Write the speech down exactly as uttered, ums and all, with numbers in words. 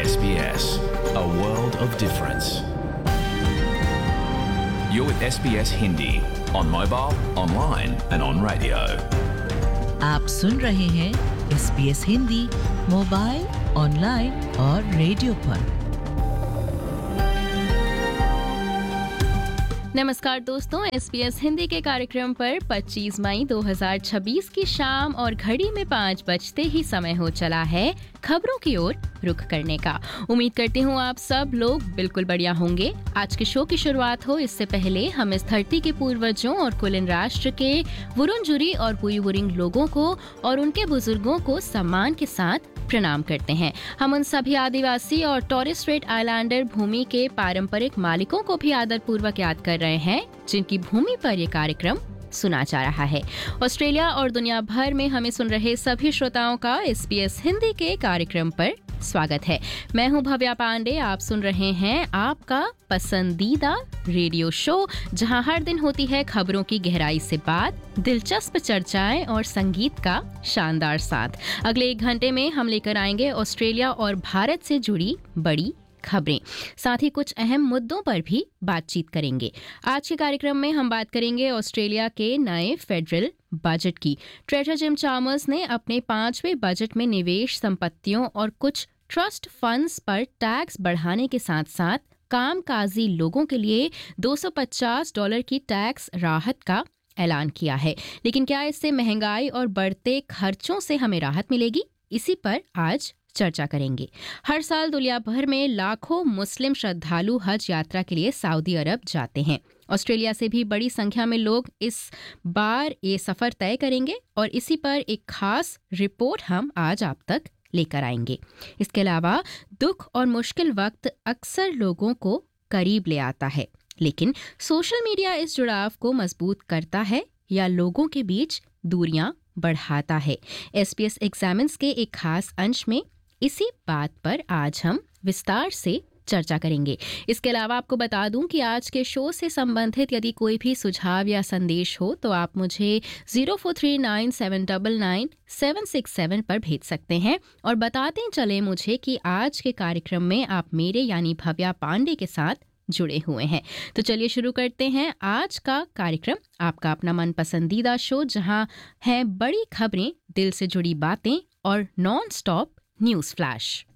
S B S, a world of difference. You're with S B S Hindi on mobile, online and on radio. आप सुन रहे हैं S B S Hindi mobile, online और radio पर। नमस्कार दोस्तों, S B S Hindi के कार्यक्रम पर पच्चीस मई दो हज़ार छब्बीस की शाम और घड़ी में पाँच बजते ही समय हो चला है खबरों की ओर रुख करने का। उम्मीद करती हूँ आप सब लोग बिल्कुल बढ़िया होंगे। आज के शो की शुरुआत हो इससे पहले हम इस धरती के पूर्वजों और कुलीन राष्ट्र के वुरुंजुरी और पुयुवुरिंग लोगों को और उनके बुजुर्गों को सम्मान के साथ प्रणाम करते हैं। हम उन सभी आदिवासी और टॉरेस स्ट्रेट आइलैंडर भूमि के पारंपरिक मालिकों को भी आदर पूर्वक याद कर रहे हैं जिनकी भूमि पर यह कार्यक्रम सुना जा रहा है। ऑस्ट्रेलिया और दुनिया भर में हमें सुन रहे सभी श्रोताओं का एस बी एस हिंदी के कार्यक्रम पर स्वागत है। मैं हूं भव्या पांडे। आप सुन रहे हैं आपका पसंदीदा रेडियो शो, जहां हर दिन होती है खबरों की गहराई से बात, दिलचस्प चर्चाएं और संगीत का शानदार साथ। अगले एक घंटे में हम लेकर आएंगे ऑस्ट्रेलिया और भारत से जुड़ी बड़ी खबरें, साथ ही कुछ अहम मुद्दों पर भी बातचीत करेंगे। आज के कार्यक्रम में हम बात करेंगे ऑस्ट्रेलिया के नए फेडरल बजट की। ट्रेजर जिम चामर्स ने अपने पांचवें बजट में निवेश संपत्तियों और कुछ ट्रस्ट फंड्स पर टैक्स बढ़ाने के साथ साथ कामकाजी लोगों के लिए दो सौ पचास डॉलर की टैक्स राहत का ऐलान किया है। लेकिन क्या इससे महंगाई और बढ़ते खर्चों से हमें राहत मिलेगी? इसी पर आज चर्चा करेंगे। हर साल दुनिया भर में लाखों मुस्लिम श्रद्धालु हज यात्रा के लिए सऊदी अरब जाते हैं। ऑस्ट्रेलिया से भी बड़ी संख्या में लोग इस बार ये सफर तय करेंगे और इसी पर एक खास रिपोर्ट हम आज आप तक लेकर आएंगे। इसके अलावा दुख और मुश्किल वक्त अक्सर लोगों को करीब ले आता है, लेकिन सोशल मीडिया इस जुड़ाव को मजबूत करता है या लोगों के बीच दूरियां बढ़ाता है? एस बी एस एग्जामिन्स के एक खास अंश में इसी बात पर आज हम विस्तार से चर्चा करेंगे। इसके अलावा आपको बता दूं कि आज के शो से संबंधित यदि कोई भी सुझाव या संदेश हो तो आप मुझे zero four three nine seven nine nine seven six seven पर भेज सकते हैं और बताते चले मुझे कि आज के कार्यक्रम में आप मेरे यानी भव्या पांडे के साथ जुड़े हुए हैं। तो चलिए शुरू करते हैं आज का कार्यक्रम, आपका अपना मन पसंदीदा शो, जहां है बड़ी खबरें, दिल से जुड़ी बातें और नॉन स्टॉप न्यूज़ फ्लैश।